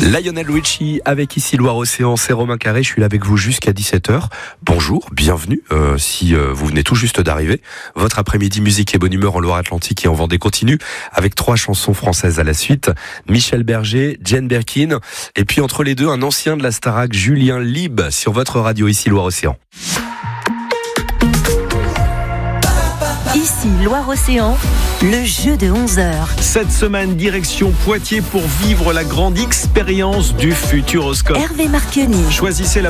Lionel Richie avec ici Loire-Océan, c'est Romain Carré, je suis là avec vous jusqu'à 17h. Bonjour, bienvenue, si vous venez tout juste d'arriver. Votre après-midi musique et bonne humeur en Loire-Atlantique et en Vendée continue, avec 3 chansons françaises à la suite. Michel Berger, Jane Birkin, et puis entre les deux, un ancien de la Starac, Julien Lieb, sur votre radio ici Loire-Océan. Ici Loire-Océan, le jeu de 11h. Cette semaine, direction Poitiers pour vivre la grande expérience du Futuroscope. Hervé Marchionni. Choisissez la